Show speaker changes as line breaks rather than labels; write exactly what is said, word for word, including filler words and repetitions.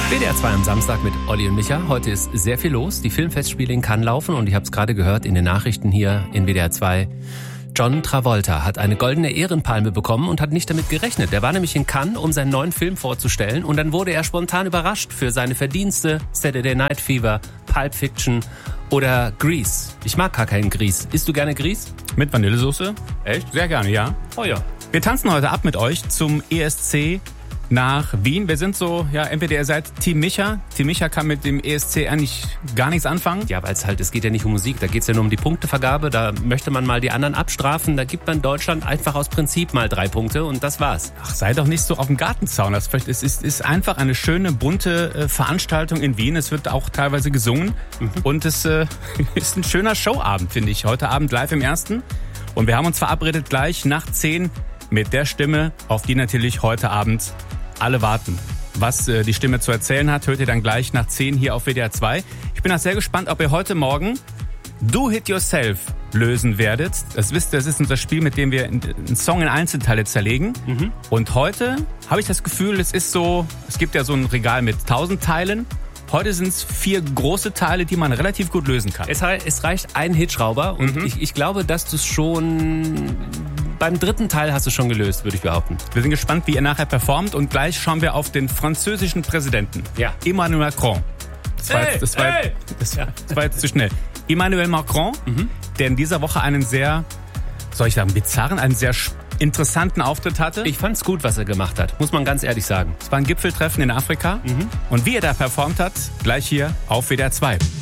W D R zwei am Samstag mit Olli und Micha. Heute ist sehr viel los. Die Filmfestspiele in Cannes laufen und ich habe es gerade gehört in den Nachrichten hier in W D R zwei. John Travolta hat eine goldene Ehrenpalme bekommen und hat nicht damit gerechnet. Er war nämlich in Cannes, um seinen neuen Film vorzustellen und dann wurde er spontan überrascht für seine Verdienste. Saturday Night Fever, Pulp Fiction oder Grease. Ich mag gar keinen Grease. Isst du gerne Grease?
Mit Vanillesoße? Echt? Sehr gerne, ja.
Oh ja.
Wir tanzen heute ab mit euch zum E S C nach Wien. Wir sind so, ja, entweder ihr seid Team Micha. Team Micha kann mit dem E S C eigentlich gar nichts anfangen.
Ja, weil es halt, es geht ja nicht um Musik, da geht es ja nur um die Punktevergabe. Da möchte man mal die anderen abstrafen. Da gibt man Deutschland einfach aus Prinzip mal drei Punkte und das war's.
Ach, sei doch nicht so auf dem Gartenzaun. Das ist, ist, ist einfach eine schöne, bunte äh, Veranstaltung in Wien. Es wird auch teilweise gesungen. Mhm. Und es äh, ist ein schöner Showabend, finde ich. Heute Abend live im Ersten. Und wir haben uns verabredet gleich nach zehn mit der Stimme, auf die natürlich heute Abend alle warten. Was äh, die Stimme zu erzählen hat, hört ihr dann gleich nach zehn hier auf W D R zwei. Ich bin auch sehr gespannt, ob ihr heute Morgen Do It Yourself lösen werdet. Das wisst ihr, das ist unser Spiel, mit dem wir einen Song in Einzelteile zerlegen. Mhm. Und heute habe ich das Gefühl, es ist so, es gibt ja so ein Regal mit tausend Teilen. Heute sind es vier große Teile, die man relativ gut lösen kann.
Es, es reicht ein Hitschrauber und mhm. ich, ich glaube, dass du es schon beim dritten Teil hast du schon gelöst, würde ich behaupten.
Wir sind gespannt, wie ihr nachher performt und gleich schauen wir auf den französischen Präsidenten.
Ja.
Emmanuel Macron. Das war,
hey,
jetzt, das, war
hey.
das, das war jetzt zu schnell. Emmanuel Macron, mhm. der in dieser Woche einen sehr, soll ich sagen, bizarren, einen sehr interessanten Auftritt hatte.
Ich fand's gut, was er gemacht hat, muss man ganz ehrlich sagen.
Es war ein Gipfeltreffen in Afrika. Mhm. Und wie er da performt hat, gleich hier auf W D R zwei.